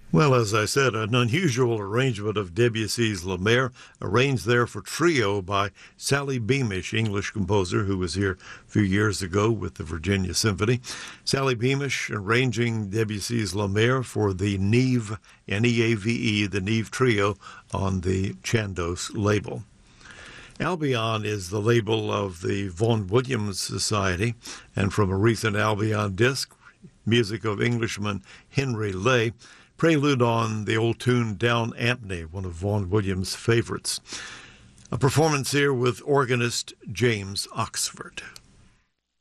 Well, as I said, an unusual arrangement of Debussy's La Mer, arranged there for trio by Sally Beamish, English composer who was here a few years ago with the Virginia Symphony. Sally Beamish arranging Debussy's La Mer for the Neve, N-E-A-V-E, the Neve Trio on the Chandos label. Albion is the label of the Vaughan Williams Society, and from a recent Albion disc, music of Englishman Henry Lay, prelude on the old tune Down Ampney, one of Vaughan Williams' favorites. A performance here with organist James Oxford.